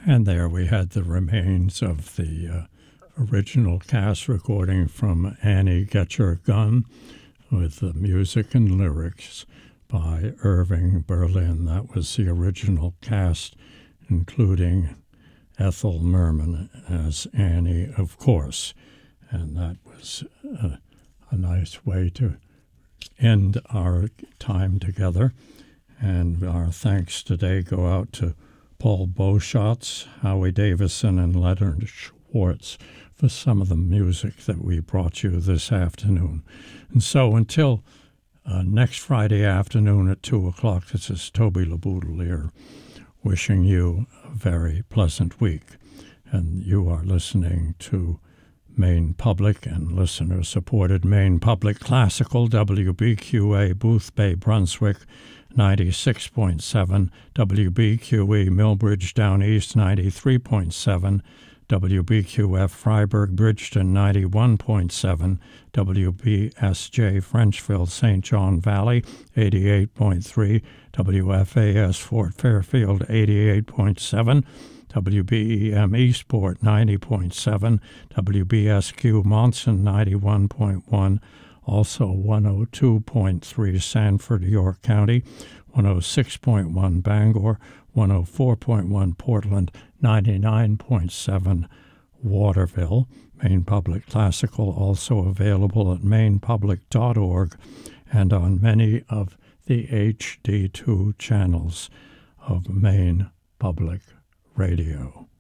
And there we had the remains of the original cast recording from Annie Get Your Gun with the music and lyrics by Irving Berlin. That was the original cast, including Ethel Merman as Annie, of course. And that was a nice way to end our time together. And our thanks today go out to Paul Beauchatz, Howie Davison, and Leonard Schwartz for some of the music that we brought you this afternoon. And so until next Friday afternoon at 2 o'clock, this is Toby LeBoudelier wishing you a very pleasant week. And you are listening to Maine Public and listener-supported Maine Public Classical, WBQA, Boothbay, Brunswick, 96.7, WBQE, Millbridge, Down East, 93.7, WBQF, Freiburg, Bridgeton, 91.7, WBSJ, Frenchville, St. John Valley, 88.3, WFAS, Fort Fairfield, 88.7, WBEM Eastport 90.7, WBSQ Monson 91.1, also 102.3 Sanford, York County, 106.1 Bangor, 104.1 Portland, 99.7 Waterville. Maine Public Classical also available at mainepublic.org and on many of the HD2 channels of Maine Public Radio.